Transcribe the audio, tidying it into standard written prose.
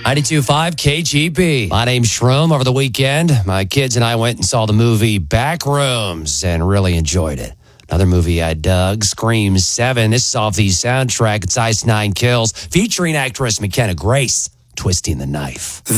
92.5 KGB. My name's Shroom. Over the weekend, my kids and I went and saw the movie Backrooms and really enjoyed it. Another movie I dug, Scream 7. This is off the soundtrack. It's Ice Nine Kills, featuring actress McKenna Grace twisting the knife.